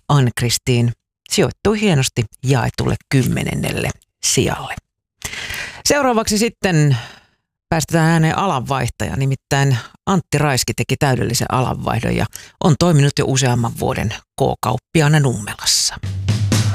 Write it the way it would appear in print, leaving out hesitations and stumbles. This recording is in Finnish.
Ann-Kristiin sijoittui hienosti jaetulle 10. sijalle. Seuraavaksi sitten päästetään ääneen alanvaihtaja, nimittäin Antti Raiski teki täydellisen alanvaihdon ja on toiminut jo useamman vuoden K-kauppiaana Nummelassa.